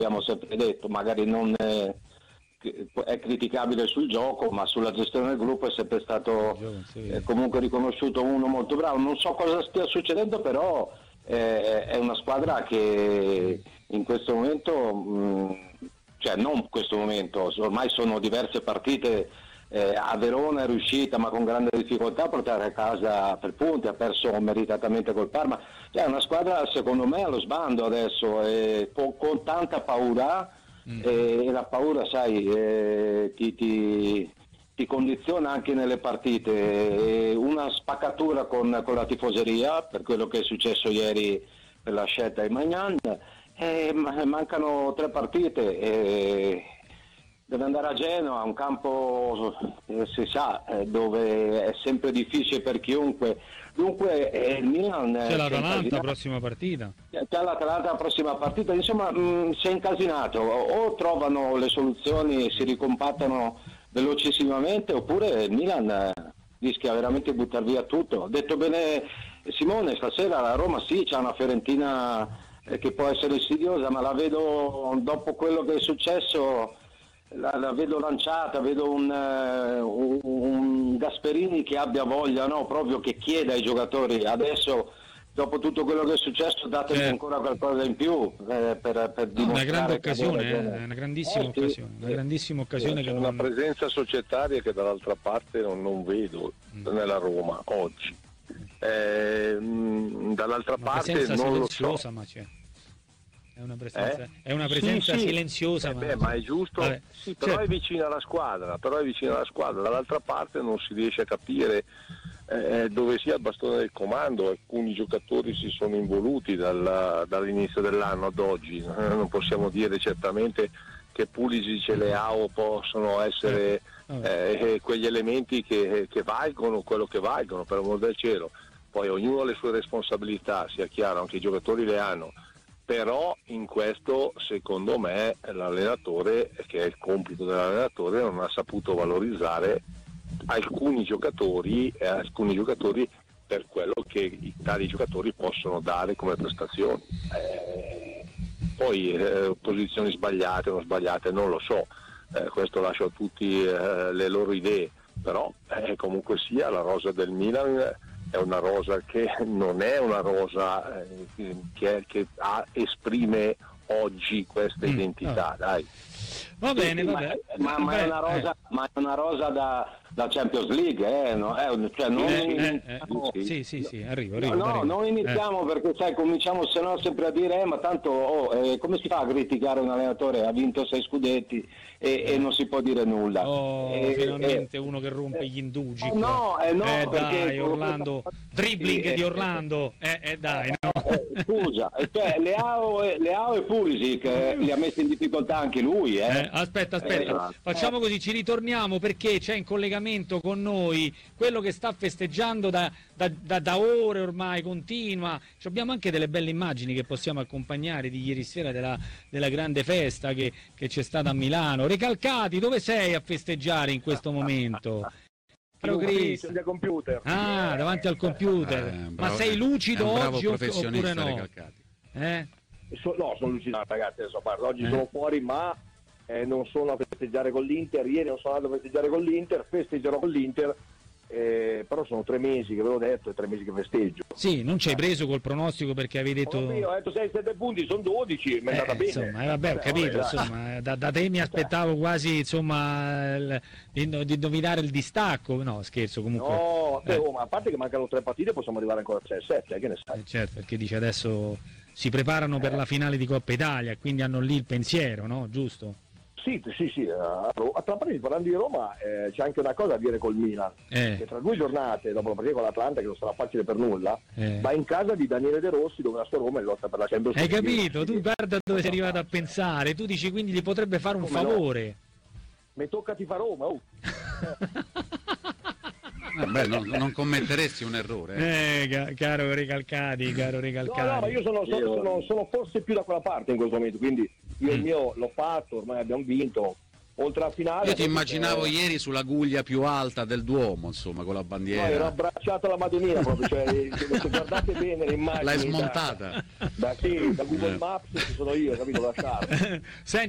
abbiamo sempre detto, magari non è criticabile sul gioco, ma sulla gestione del gruppo è sempre stato comunque riconosciuto uno molto bravo. Non so cosa stia succedendo, però è una squadra che in questo momento, cioè non in questo momento, ormai sono diverse partite. A Verona è riuscita, ma con grande difficoltà, a portare a casa 3 punti, ha perso meritatamente col Parma. Cioè, è una squadra secondo me allo sbando adesso, con tanta paura, e la paura, sai, ti condiziona anche nelle partite. Una spaccatura con la tifoseria per quello che è successo ieri per la scelta di Maignan, mancano 3 partite. Deve andare a Genova, un campo si sa dove è sempre difficile per chiunque. Dunque il Milan c'è l'Atalanta la prossima partita. C'è l'Atalanta la prossima partita, insomma si è incasinato, o trovano le soluzioni e si ricompattano velocissimamente, oppure il Milan rischia veramente di buttar via tutto. Ho detto bene Simone, stasera la Roma sì, c'è una Fiorentina che può essere insidiosa, ma la vedo, dopo quello che è successo, la vedo lanciata, vedo un Gasperini che abbia voglia, no? Proprio che chieda ai giocatori adesso, dopo tutto quello che è successo, datemi ancora qualcosa in più per dimostrare. Una grande occasione, una grandissima occasione, una grandissima occasione che una presenza societaria che dall'altra parte non vedo nella Roma oggi. Dall'altra parte non lo so. Ma c'è. È una presenza silenziosa, ma è giusto. Sì, però è vicina alla squadra, dall'altra parte non si riesce a capire dove sia il bastone del comando. Alcuni giocatori si sono involuti dall'inizio dell'anno ad oggi, non possiamo dire certamente che Pulisic e Leao possono essere quegli elementi che valgono quello che valgono, per amor del cielo. Poi ognuno ha le sue responsabilità, sia chiaro, anche i giocatori le hanno. Però in questo secondo me l'allenatore, che è il compito dell'allenatore, non ha saputo valorizzare alcuni giocatori per quello che tali giocatori possono dare come prestazioni. Poi posizioni sbagliate o non sbagliate non lo so, questo lascio a tutti le loro idee, però comunque sia la rosa del Milan è una rosa che non è una rosa che esprime oggi questa identità, dai. Va bene, ma è una rosa da Champions League, no? Sì, arrivo. No, non iniziamo perché sai, cominciamo se no sempre a dire ma tanto come si fa a criticare un allenatore? Ha vinto 6 scudetti e non si può dire nulla. Finalmente uno che rompe gli indugi. No, perché dai, Orlando, dribbling di Orlando, dai, no. Scusa, cioè Leao e Pulisic li ha messi in difficoltà anche lui. Aspetta, facciamo così, ci ritorniamo perché c'è in collegamento con noi quello che sta festeggiando da ore ormai, continua. Abbiamo anche delle belle immagini che possiamo accompagnare di ieri sera della grande festa che c'è stata a Milano. Recalcati, dove sei a festeggiare in questo momento? Computer. Davanti al computer. Ma sei lucido oggi oppure no? Recalcati. No, sono lucido, ragazzi, adesso parlo. Oggi sono fuori, ma non sono a festeggiare con l'Inter. Ieri non sono andato a festeggiare con l'Inter, festeggerò con l'Inter. Però sono 3 mesi che ve l'ho detto, e 3 mesi che festeggio. Sì, non ci hai preso col pronostico perché avevi detto. Ho detto 6-7 punti, sono 12, mi è andata bene. Insomma, vabbè, ho capito, insomma, da te mi aspettavo quasi, insomma, di indovinare il distacco. No, scherzo, comunque. No, ma a parte che mancano 3 partite, possiamo arrivare ancora a 6-7, che ne sai? Certo, perché dice adesso si preparano per la finale di Coppa Italia, quindi hanno lì il pensiero, no? Giusto? Sì. Parlando di Roma, c'è anche una cosa da dire col Milan, che tra 2 giornate, dopo la partita con l'Atlanta, che non sarà facile per nulla, va in casa di Daniele De Rossi, dove la sua Roma è lotta per la Champions League. Hai capito? Tu guarda dove sei arrivato a pensare, tu dici quindi gli potrebbe fare un favore. No? Mi tocca tifare Roma, Beh, non commetteresti un errore. Caro Recalcati. No, ma io sono forse più da quella parte in questo momento, quindi io il mio l'ho fatto, ormai abbiamo vinto, oltre alla finale. Io ti immaginavo ieri sulla guglia più alta del Duomo, insomma, con la bandiera. No, ero abbracciato alla Madonnina proprio, cioè, se guardate bene le immagini. L'hai smontata? Da Google Maps ci sono io, capito? Lasciato.